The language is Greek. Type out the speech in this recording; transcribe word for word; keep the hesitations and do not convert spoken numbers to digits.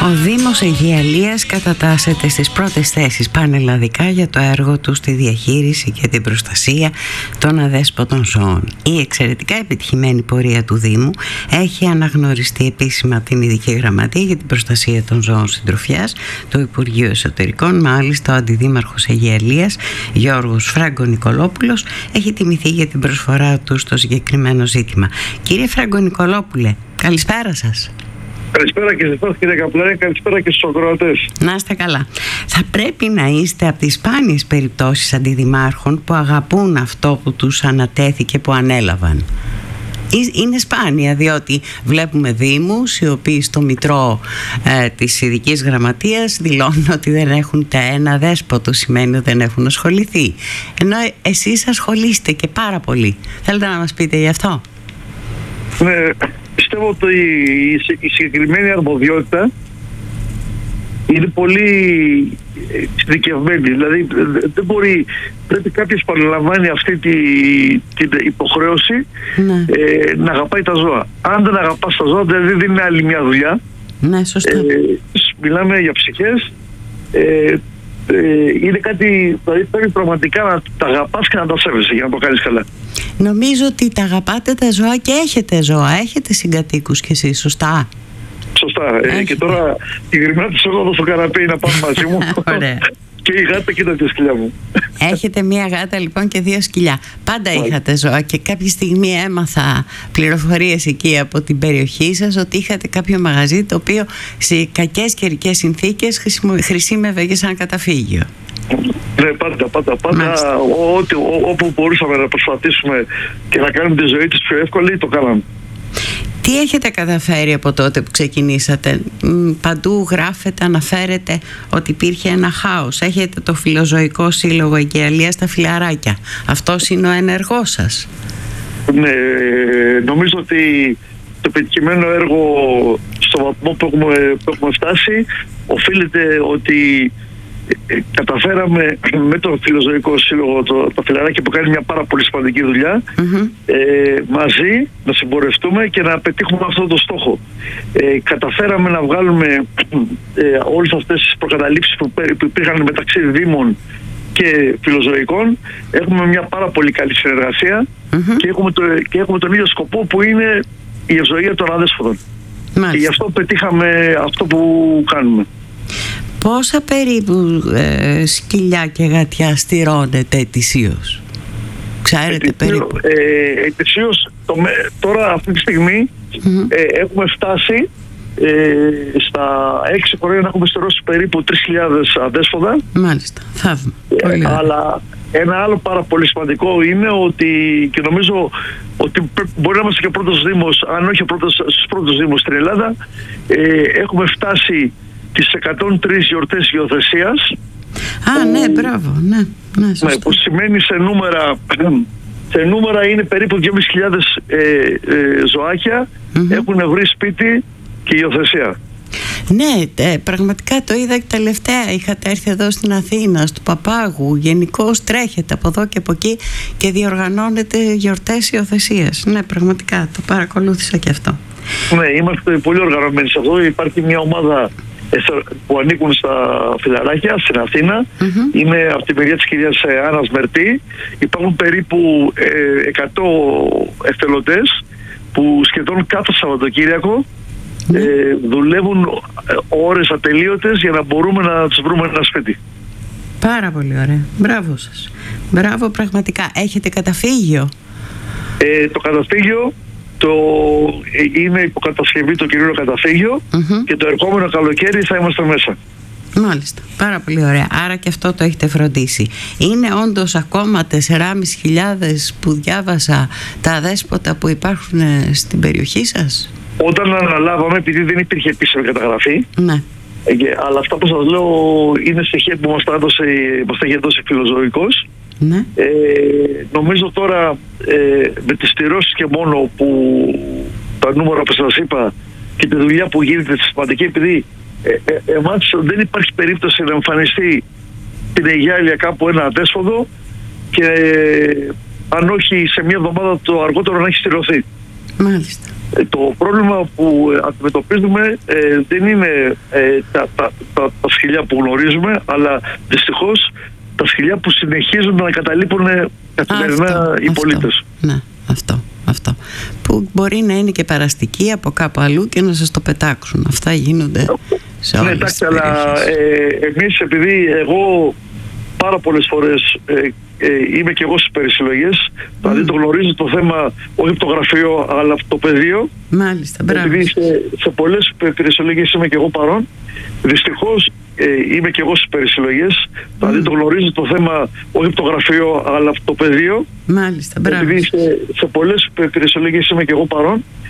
Ο Δήμος Αιγιαλίας κατατάσσεται στις πρώτες θέσεις πανελλαδικά για το έργο του στη διαχείριση και την προστασία των αδέσποτων ζώων. Η εξαιρετικά επιτυχημένη πορεία του Δήμου έχει αναγνωριστεί επίσημα από την Ειδική Γραμματεία για την Προστασία των Ζώων Συντροφιάς του Υπουργείου Εσωτερικών. Μάλιστα, ο Αντιδήμαρχος Αιγιαλίας, Γιώργος Φράγκο-Νικολόπουλος, έχει τιμηθεί για την προσφορά του στο συγκεκριμένο ζήτημα. Κύριε Φράγκο-Νικολόπουλε, καλησπέρα σας. Καλησπέρα και σε εσάς, κύριε Καπλάρη, καλησπέρα και στους ακροατές. Να είστε καλά. Θα πρέπει να είστε από τις σπάνιες περιπτώσεις αντιδημάρχων που αγαπούν αυτό που τους ανατέθηκε, που ανέλαβαν. Είναι σπάνια, διότι βλέπουμε δήμους οι οποίοι στο μητρό ε, της Ειδικής Γραμματείας δηλώνουν ότι δεν έχουν ούτε ένα δέσποτο, σημαίνει ότι δεν έχουν ασχοληθεί. Ενώ εσείς ασχολείστε και πάρα πολύ. Θέλετε να μας πείτε γι' αυτό? Ναι, πιστεύω ότι η συγκεκριμένη αρμοδιότητα είναι πολύ εξειδικευμένη. Δηλαδή δεν μπορεί, πρέπει κάποιος που αναλαμβάνει αυτή τη, την υποχρέωση ναι. ε, να αγαπάει τα ζώα. Αν δεν αγαπάς τα ζώα, δηλαδή δεν είναι άλλη μια δουλειά. Ναι, σωστά. Ε, μιλάμε για ψυχές. Ε, ε, είναι κάτι, δηλαδή πρέπει πραγματικά να τα αγαπάς και να τα σέβεσαι για να το κάνεις καλά. Νομίζω ότι τα αγαπάτε τα ζώα και έχετε ζώα, έχετε συγκατοίκους κι εσείς, σωστά? Σωστά. Ε, και τώρα τη γρημνά της εγώ στο καναπέ να πάμε μαζί μου. Ωραία. Και η γάτα και τα δύο σκυλιά μου. Έχετε μία γάτα λοιπόν και δύο σκυλιά. Πάντα Μάλιστα. είχατε ζώα και κάποια στιγμή έμαθα πληροφορίες εκεί από την περιοχή σας ότι είχατε κάποιο μαγαζί το οποίο σε κακές καιρικές συνθήκες χρησιμεύε και σαν καταφύγιο. Ναι, πάντα, πάντα, πάντα ό, ό, όπου μπορούσαμε να προσπαθήσουμε και να κάνουμε τη ζωή της πιο εύκολη, το κάναμε. Τι έχετε καταφέρει από τότε που ξεκινήσατε? Παντού γράφετε, αναφέρετε ότι υπήρχε ένα χάος. Έχετε το Φιλοζωικό Σύλλογο Αιγιαλίας στα Φιλαράκια. Αυτός είναι ο ενεργός σας. Ναι, νομίζω ότι το πετυχημένο έργο στο βαθμό που έχουμε, που έχουμε φτάσει οφείλεται ότι καταφέραμε με το Φιλοζωικό Σύλλογο το, το Φιλαράκι που κάνει μια πάρα πολύ σημαντική δουλειά mm-hmm. ε, μαζί να συμπορευτούμε και να πετύχουμε αυτό το στόχο. Ε, καταφέραμε να βγάλουμε ε, όλες αυτές τις προκαταλήψεις που, που υπήρχαν μεταξύ Δήμων και Φιλοζωικών. Έχουμε μια πάρα πολύ καλή συνεργασία mm-hmm. και, έχουμε το, και έχουμε τον ίδιο σκοπό που είναι η ευζοία των αδέσποτων. Και γι' αυτό πετύχαμε αυτό που κάνουμε. Πόσα περίπου ε, σκυλιά και γατιά στηρώνετε ετησίως? Ξέρετε ετησίως, περίπου? Ε, ετησίως, το, τώρα αυτή τη στιγμή mm-hmm. ε, έχουμε φτάσει ε, στα έξι χρόνια να έχουμε στηρώσει περίπου τρεις χιλιάδες αδέσποτα. Μάλιστα, θαύμα. Ε, αλλά ένα άλλο πάρα πολύ σημαντικό είναι ότι, και νομίζω ότι μπορεί να είμαστε και ο πρώτος Δήμος, αν όχι ο πρώτος, στους πρώτους Δήμους στην Ελλάδα, ε, έχουμε φτάσει τις εκατόν τρεις γιορτές υιοθεσίας. Α, που, ναι, μπράβο, ναι, ναι, ναι, που σημαίνει σε νούμερα, σε νούμερα είναι περίπου δυόμισι χιλιάδες ε, ε, ζωάκια mm-hmm. έχουν βρει σπίτι και υιοθεσία. Ναι, ε, πραγματικά το είδα και τελευταία. Είχατε έρθει εδώ στην Αθήνα, στο Παπάγου. Γενικώς τρέχετε από εδώ και από εκεί και διοργανώνετε γιορτές υιοθεσίας. Ναι, πραγματικά το παρακολούθησα και αυτό. Ναι, είμαστε πολύ οργανωμένοι σε αυτό. Υπάρχει μια ομάδα που ανήκουν στα Φιλαράκια στην Αθήνα. Mm-hmm. Είναι από την μεριά της κυρίας Άννας Μερτή. Υπάρχουν περίπου ε, εκατό εθελοντές που σχεδόν κάθε Σαββατοκύριακο mm-hmm. ε, δουλεύουν ώρες ατελείωτες για να μπορούμε να τους βρούμε ένα σπίτι. Πάρα πολύ ωραία. Μπράβο σας. Μπράβο πραγματικά. Έχετε καταφύγιο? Ε, το καταφύγιο το, είναι υποκατασκευή το κυρίω καταφύγιο mm-hmm. και το ερχόμενο καλοκαίρι θα είμαστε μέσα. Μάλιστα, πάρα πολύ ωραία. Άρα και αυτό το έχετε φροντίσει. Είναι όντως ακόμα τεσσεράμισι χιλιάδες που διάβασα τα αδέσποτα που υπάρχουν στην περιοχή σας? Όταν αναλάβαμε, επειδή δεν υπήρχε επίσημη καταγραφή, ναι. ε, αλλά αυτά που σας λέω είναι στοιχεία που μας τα έδωσε, μας τα είχε δώσει Φιλοζωικός. Ναι. Ε, νομίζω τώρα ε, με τις στηρώσεις και μόνο που τα νούμερα που σας είπα και τη δουλειά που γίνεται στη σημαντική, επειδή ε, ε, εμάς δεν υπάρχει περίπτωση να εμφανιστεί την Αιγιάλια κάπου ένα αδέσποτο και ε, αν όχι σε μια εβδομάδα το αργότερο να έχει στηρωθεί. Μάλιστα. Ε, το πρόβλημα που αντιμετωπίζουμε ε, δεν είναι ε, τα, τα, τα, τα σκυλιά που γνωρίζουμε, αλλά δυστυχώς τα σκυλιά που συνεχίζουν να καταλείπουν καθημερινά οι πολίτες. Ναι, αυτό, αυτό. Που μπορεί να είναι και παραστική από κάπου αλλού και να σας το πετάξουν. Αυτά γίνονται σε όλες ναι, τις εντάξει, αλλά ε, εμείς, επειδή εγώ πάρα πολλές φορές ε, ε, είμαι και εγώ στις περισυλλογές, mm. δηλαδή το γνωρίζω το θέμα όχι από το γραφείο αλλά από το πεδίο. Μάλιστα, μπράβο. Επειδή σε, σε πολλές περισυλλογές είμαι και εγώ παρόν, δυστυχώς ε, είμαι και εγώ στις περισυλλογές, mm. δηλαδή το γνωρίζω το θέμα όχι από το γραφείο αλλά από το πεδίο. Μάλιστα, μπράβο. Επειδή σε, σε πολλές περισυλλογές είμαι και εγώ παρόν,